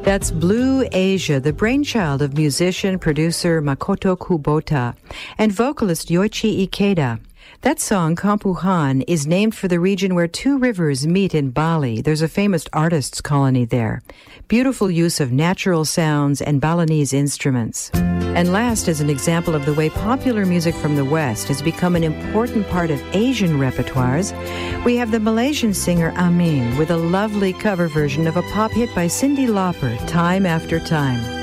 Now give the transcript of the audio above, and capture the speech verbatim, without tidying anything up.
That's Blue Asia, the brainchild of musician, producer Makoto Kubota and vocalist Yoichi Ikeda. That song, Kampuhan, is named for the region where two rivers meet in Bali. There's a famous artists' colony there. Beautiful use of natural sounds and Balinese instruments. And last is an example of the way popular music from the West has become an important part of Asian repertoires. We have the Malaysian singer Amin with a lovely cover version of a pop hit by Cyndi Lauper, Time After Time.